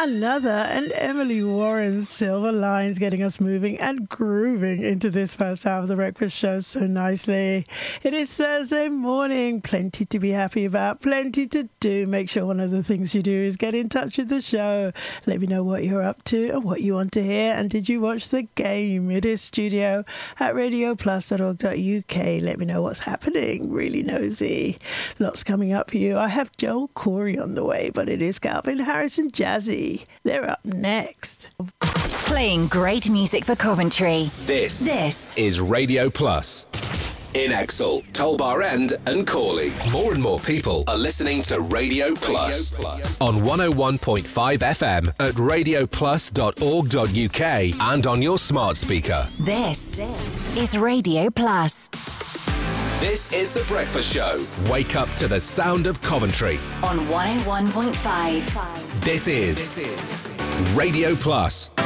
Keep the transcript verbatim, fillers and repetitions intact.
Another, and Emily Warren's Silver Lines getting us moving and grooving into this first half of the breakfast show so nicely. It is Thursday morning, plenty to be happy about, plenty to do. Make sure one of the things you do is get in touch with the show. Let me know what you're up to and what you want to hear. And did you watch the game? It is studio at radio plus dot org dot U K. Let me know what's happening. Really nosy. Lots coming up for you. I have Joel Corey on the way, but it is Calvin Harris and Jazzy. They're up next. Playing great music for Coventry. This, this is Radio Plus. In Exel, Tolbar End and Corley. More and more people are listening to Radio Plus, Radio Plus. On one oh one point five F M at radio plus dot org dot U K and on your smart speaker. This, this is Radio Plus. This is The Breakfast Show. Wake up to the sound of Coventry. On one oh one point five. This is Radio Plus.